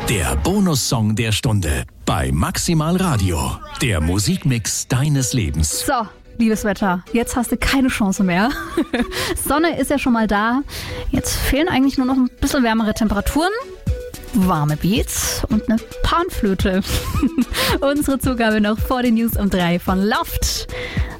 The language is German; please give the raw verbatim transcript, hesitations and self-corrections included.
Der Bonussong der Stunde bei Maximal Radio. Der Musikmix deines Lebens. So, liebes Wetter, jetzt hast du keine Chance mehr. Sonne ist ja schon mal da. Jetzt fehlen eigentlich nur noch ein bisschen wärmere Temperaturen, warme Beats und eine Panflöte. Unsere Zugabe noch vor den News um drei von Loft.